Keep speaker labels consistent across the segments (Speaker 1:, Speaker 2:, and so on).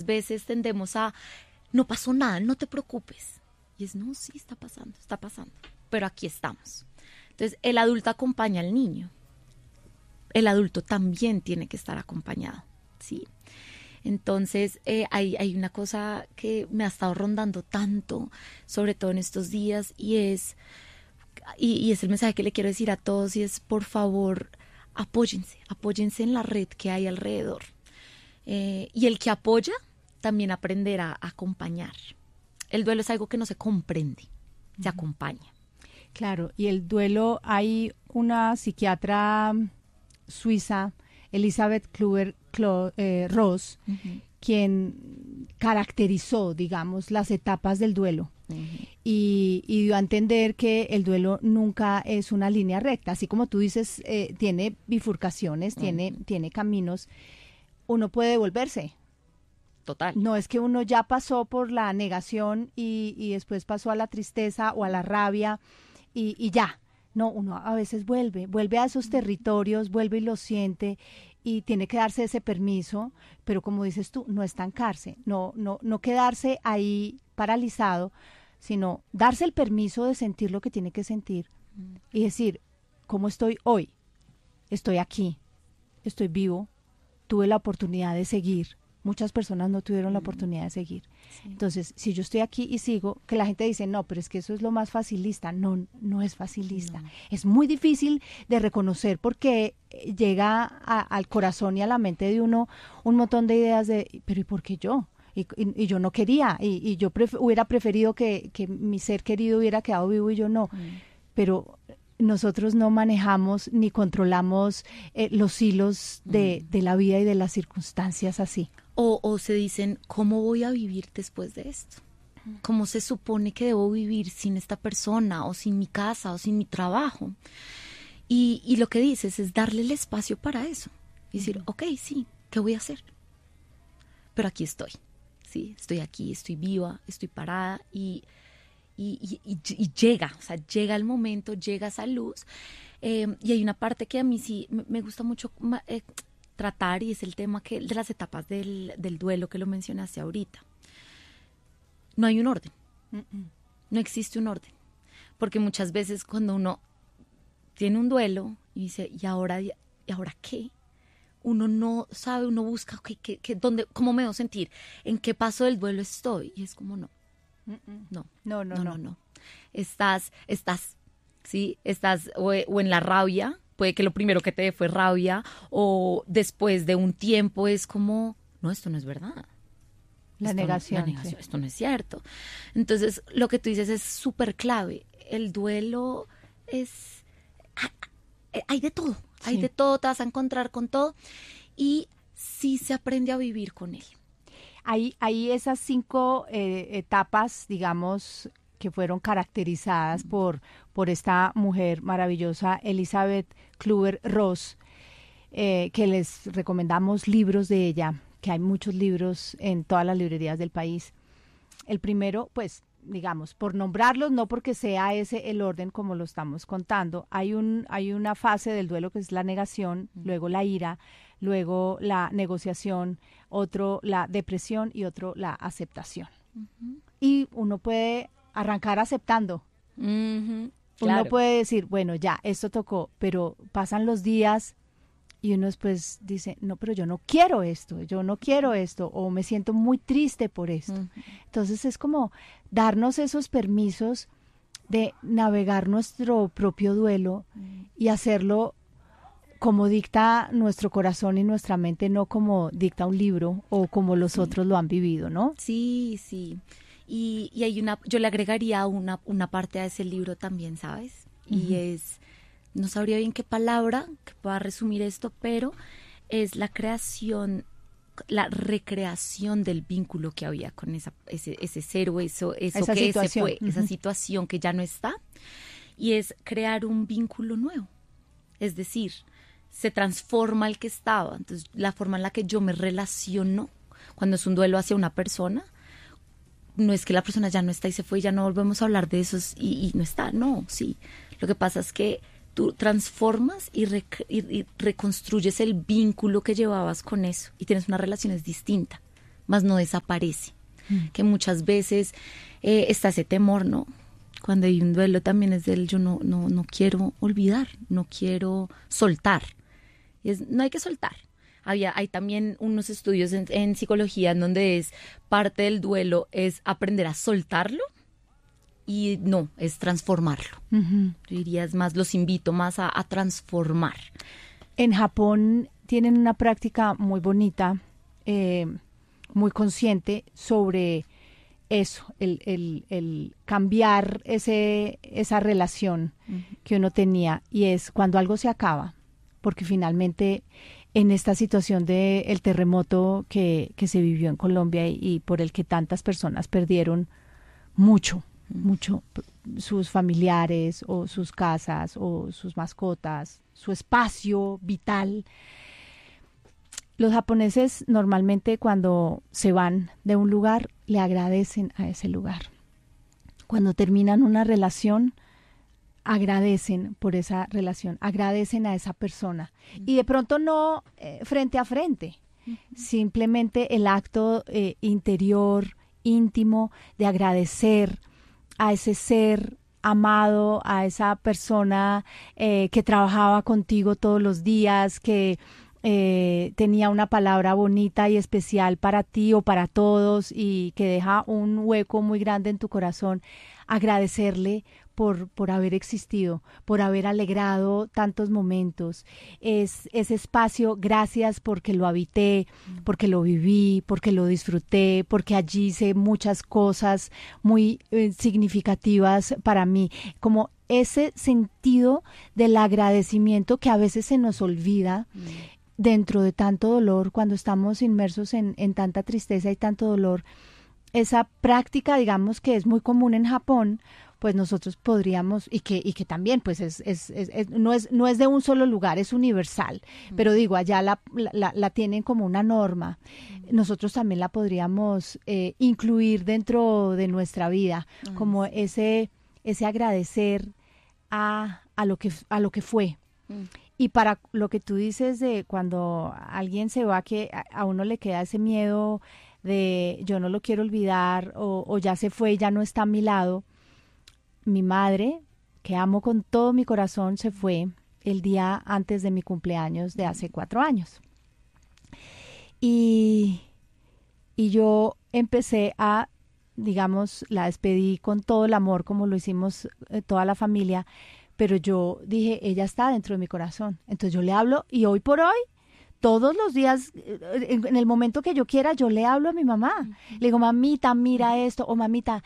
Speaker 1: veces tendemos a, no pasó nada, no te preocupes. Y es, no, sí, está pasando, pero aquí estamos. Entonces, el adulto acompaña al niño. El adulto también tiene que estar acompañado, ¿sí? Entonces, hay una cosa que me ha estado rondando tanto, sobre todo en estos días, y es el mensaje que le quiero decir a todos, y es, por favor, apóyense en la red que hay alrededor. Y el que apoya también aprenderá a acompañar. El duelo es algo que no se comprende, se acompaña.
Speaker 2: Claro, y el duelo, hay una psiquiatra suiza, Elisabeth Kübler-Ross, quien caracterizó, digamos, las etapas del duelo. Y dio a entender que el duelo nunca es una línea recta, así como tú dices, tiene bifurcaciones, tiene caminos. Uno puede devolverse.
Speaker 1: Total.
Speaker 2: No es que uno ya pasó por la negación y después pasó a la tristeza o a la rabia y ya. No, uno a veces vuelve a esos territorios, vuelve y lo siente y tiene que darse ese permiso, pero como dices tú, no estancarse, no quedarse ahí paralizado, sino darse el permiso de sentir lo que tiene que sentir y decir, ¿cómo estoy hoy? Estoy aquí, estoy vivo, tuve la oportunidad de seguir. Muchas personas no tuvieron la oportunidad de seguir. Sí. Entonces, si yo estoy aquí y sigo, que la gente dice, no, pero es que eso es lo más facilista. No es facilista. No. Es muy difícil de reconocer porque llega al corazón y a la mente de uno un montón de ideas de, pero ¿y por qué yo? Y yo no quería, y yo hubiera preferido que mi ser querido hubiera quedado vivo y yo no. Pero nosotros no manejamos ni controlamos los hilos de la vida y de las circunstancias así.
Speaker 1: O se dicen, ¿cómo voy a vivir después de esto? ¿Cómo se supone que debo vivir sin esta persona, o sin mi casa, o sin mi trabajo? Y lo que dices es darle el espacio para eso. Y decir, ok, sí, ¿qué voy a hacer? Pero aquí estoy, ¿sí? Estoy aquí, estoy viva, estoy parada y llega, o sea, llega el momento, llega esa luz. Y hay una parte que a mí sí me gusta mucho tratar, y es el tema de las etapas del duelo, que lo mencionaste ahorita. No hay un orden, no existe un orden, porque muchas veces cuando uno tiene un duelo y dice, ¿y ahora qué? Uno no sabe, uno busca, okay, ¿dónde, cómo me debo sentir? ¿En qué paso del duelo estoy? Y es como, no. Estás, ¿sí? Estás o en la rabia, puede que lo primero que te dé fue rabia, o después de un tiempo es como, no, esto no es verdad.
Speaker 2: La negación,
Speaker 1: sí. Esto no es cierto. Entonces, lo que tú dices es súper clave. El duelo es, hay de todo,
Speaker 2: sí.
Speaker 1: Te vas a encontrar con todo, y sí se aprende a vivir con él.
Speaker 2: Hay esas 5 etapas, digamos, que fueron caracterizadas por esta mujer maravillosa, Elisabeth Kübler-Ross, que les recomendamos libros de ella, que hay muchos libros en todas las librerías del país. El primero, pues, digamos, por nombrarlos, no porque sea ese el orden como lo estamos contando, hay una fase del duelo que es la negación, luego la ira, luego la negociación, otro la depresión y otro la aceptación. Y uno puede arrancar aceptando.
Speaker 1: Claro.
Speaker 2: Uno puede decir, bueno, ya, esto tocó, pero pasan los días y uno después dice, no, pero yo no quiero esto, o me siento muy triste por esto. Entonces es como darnos esos permisos de navegar nuestro propio duelo y hacerlo como dicta nuestro corazón y nuestra mente, no como dicta un libro o como los otros lo han vivido, ¿no?
Speaker 1: Sí. Y hay yo le agregaría una parte a ese libro también, ¿sabes? Y es, no sabría bien qué palabra que pueda resumir esto, pero es la recreación del vínculo que había con ese ser, o eso
Speaker 2: esa
Speaker 1: que
Speaker 2: situación.
Speaker 1: ese fue, esa situación que ya no está, y es crear un vínculo nuevo. Es decir, se transforma el que estaba. Entonces, la forma en la que yo me relaciono cuando es un duelo hacia una persona, no es que la persona ya no está y se fue y ya no volvemos a hablar de eso y no está, no, sí. Lo que pasa es que tú transformas y reconstruyes el vínculo que llevabas con eso y tienes una relación distinta, mas no desaparece. Que muchas veces está ese temor, ¿no? Cuando hay un duelo también es del yo no quiero olvidar, no quiero soltar. No hay que soltar. Hay también unos estudios en psicología en donde es parte del duelo es aprender a soltarlo y no, es transformarlo. Yo diría, es más, los invito más a transformar.
Speaker 2: En Japón tienen una práctica muy bonita, muy consciente sobre eso, el cambiar esa relación que uno tenía, y es cuando algo se acaba, porque finalmente en esta situación del terremoto que se vivió en Colombia y por el que tantas personas perdieron mucho, sus familiares o sus casas o sus mascotas, su espacio vital. Los japoneses normalmente cuando se van de un lugar le agradecen a ese lugar. Cuando terminan una relación, agradecen por esa relación, agradecen a esa persona. Y de pronto no frente a frente, simplemente el acto interior, íntimo, de agradecer a ese ser amado, a esa persona que trabajaba contigo todos los días, que tenía una palabra bonita y especial para ti o para todos y que deja un hueco muy grande en tu corazón. Agradecerle por haber existido, por haber alegrado tantos momentos. Ese espacio, gracias porque lo habité, porque lo viví, porque lo disfruté, porque allí hice muchas cosas muy significativas para mí. Como ese sentido del agradecimiento que a veces se nos olvida dentro de tanto dolor, cuando estamos inmersos en tanta tristeza y tanto dolor. Esa práctica, digamos, que es muy común en Japón, pues nosotros podríamos, y que también pues no es de un solo lugar, es universal, pero digo, allá la tienen como una norma. Nosotros también la podríamos incluir dentro de nuestra vida, como ese agradecer a lo que fue. Y para lo que tú dices de cuando alguien se va, que a uno le queda ese miedo de yo no lo quiero olvidar o ya se fue, ya no está a mi lado. Mi madre, que amo con todo mi corazón, se fue el día antes de mi cumpleaños de hace 4 años. Y yo empecé digamos, la despedí con todo el amor, como lo hicimos toda la familia, pero yo dije, ella está dentro de mi corazón. Entonces yo le hablo y hoy por hoy, todos los días, en el momento que yo quiera, yo le hablo a mi mamá. Le digo, mamita, mira esto, o mamita,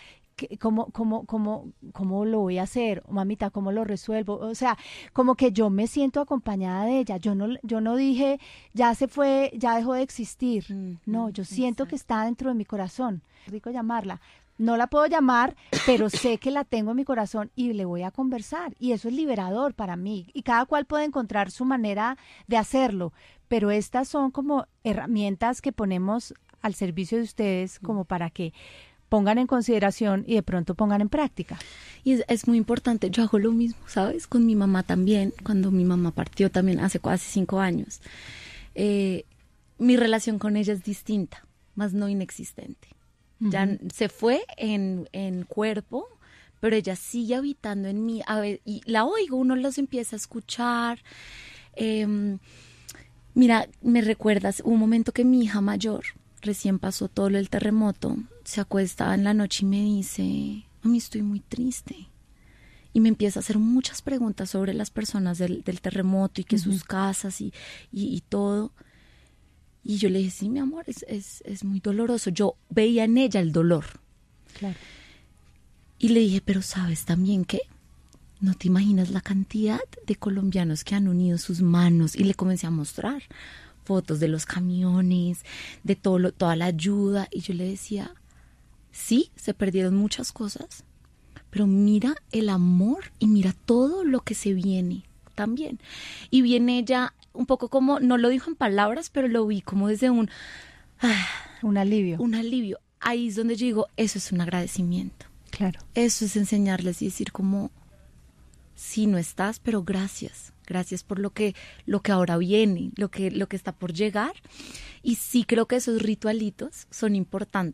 Speaker 2: ¿cómo lo voy a hacer? O mamita, ¿cómo lo resuelvo? O sea, como que yo me siento acompañada de ella. Yo no dije, ya se fue, ya dejó de existir. No, yo siento que está dentro de mi corazón. Rico llamarla. No la puedo llamar, pero sé que la tengo en mi corazón y le voy a conversar. Y eso es liberador para mí. Y cada cual puede encontrar su manera de hacerlo. Pero estas son como herramientas que ponemos al servicio de ustedes como para que pongan en consideración y de pronto pongan en práctica.
Speaker 1: Y es muy importante. Yo hago lo mismo, ¿sabes? Con mi mamá también. Cuando mi mamá partió también hace 5 años. Mi relación con ella es distinta, más no inexistente. Ya se fue en cuerpo, pero ella sigue habitando en mí. A ver, y la oigo, uno los empieza a escuchar. Mira, me recuerdas un momento que mi hija mayor, recién pasó todo el terremoto, se acuesta en la noche y me dice, mami, estoy muy triste. Y me empieza a hacer muchas preguntas sobre las personas del terremoto y que sus casas y todo. Y yo le dije, sí, mi amor, es muy doloroso. Yo veía en ella el dolor.
Speaker 2: Claro.
Speaker 1: Y le dije, pero ¿sabes también qué? No te imaginas la cantidad de colombianos que han unido sus manos. Y le comencé a mostrar fotos de los camiones, de toda la ayuda. Y yo le decía, sí, se perdieron muchas cosas, pero mira el amor y mira todo lo que se viene también. Y viene ella un poco como, no lo dijo en palabras, pero lo vi como desde un
Speaker 2: alivio.
Speaker 1: Un alivio. Ahí es donde yo digo, eso es un agradecimiento.
Speaker 2: Claro.
Speaker 1: Eso es enseñarles y decir como, sí, no estás, pero gracias. gracias por lo que ahora viene, lo que está por llegar. Y sí creo que esos ritualitos son importantes.